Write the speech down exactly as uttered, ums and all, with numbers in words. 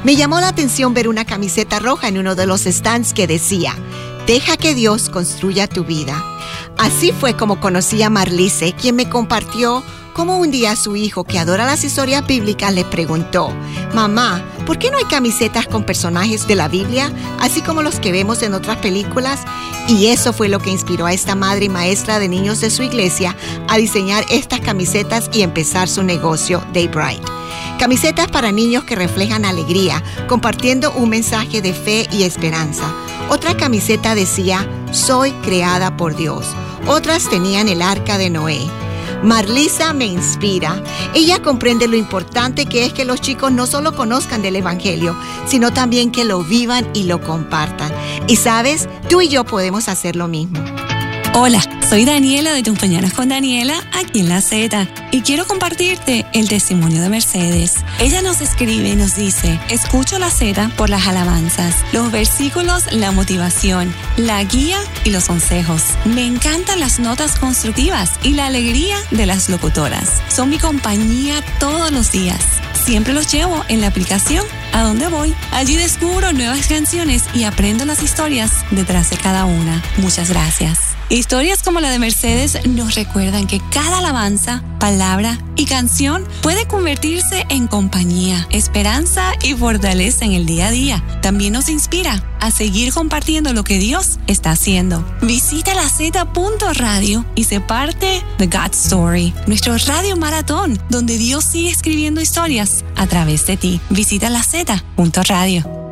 Me llamó la atención ver una camiseta roja en uno de los stands que decía: deja que Dios construya tu vida. Así fue como conocí a Marlise, quien me compartió cómo un día su hijo, que adora las historias bíblicas, le preguntó: mamá, ¿por qué no hay camisetas con personajes de la Biblia, así como los que vemos en otras películas? Y eso fue lo que inspiró a esta madre y maestra de niños de su iglesia a diseñar estas camisetas y empezar su negocio, Day Bright. Camisetas para niños que reflejan alegría, compartiendo un mensaje de fe y esperanza. Otra camiseta decía: soy creada por Dios. Otras tenían el arca de Noé. Marlisa me inspira. Ella comprende lo importante que es que los chicos no solo conozcan del Evangelio, sino también que lo vivan y lo compartan. Y sabes, tú y yo podemos hacer lo mismo. Hola, soy Daniela de Tus Mañanas con Daniela, aquí en La Z, y quiero compartirte el testimonio de Mercedes. Ella nos escribe y nos dice: escucho La Z por las alabanzas, los versículos, la motivación, la guía y los consejos. Me encantan las notas constructivas y la alegría de las locutoras. Son mi compañía todos los días. Siempre los llevo en la aplicación a donde voy. Allí descubro nuevas canciones y aprendo las historias detrás de cada una. Muchas gracias. Historias como la de Mercedes nos recuerdan que cada alabanza, palabra y canción puede convertirse en compañía, esperanza y fortaleza en el día a día. También nos inspira a seguir compartiendo lo que Dios está haciendo. Visita la Z punto radio y sé parte de God's Story, nuestro radio maratón, donde Dios sigue escribiendo historias a través de ti. Visita la Z punto radio.